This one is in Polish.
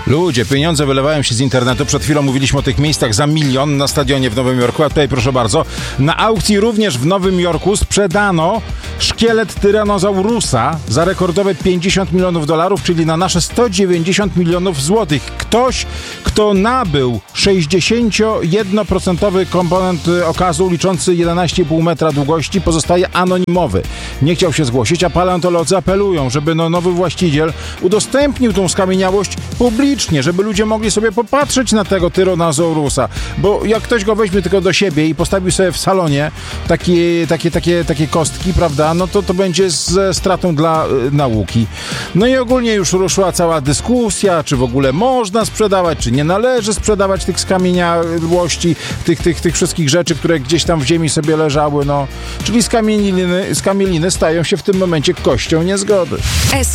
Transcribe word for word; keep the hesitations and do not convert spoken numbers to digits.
Ludzie, pieniądze wylewają się z internetu. Przed chwilą mówiliśmy o tych miejscach za milion na stadionie w Nowym Jorku, a tutaj proszę bardzo, na aukcji również w Nowym Jorku sprzedano szkielet tyranozaurusa za rekordowe pięćdziesiąt milionów dolarów, czyli na nasze sto dziewięćdziesiąt milionów złotych. Ktoś, kto nabył sześćdziesięciojednoprocentowy komponent okazu liczący jedenaście i pół metra długości, pozostaje anonimowy. Nie chciał się zgłosić, a paleontolodzy apelują, żeby no nowy właściciel udostępnił tą skamieniałość publicznie, żeby ludzie mogli sobie popatrzeć na tego tyranozaurusa, bo jak ktoś go weźmie tylko do siebie i postawi sobie w salonie takie, takie, takie, takie kostki, prawda, no to to będzie ze stratą dla y, nauki. No i ogólnie już ruszyła cała dyskusja, czy w ogóle można sprzedawać, czy nie należy sprzedawać tych skamieniałości, tych, tych, tych wszystkich rzeczy, które gdzieś tam w ziemi sobie leżały, no. Czyli skamieliny, skamieliny stają się w tym momencie kością niezgody.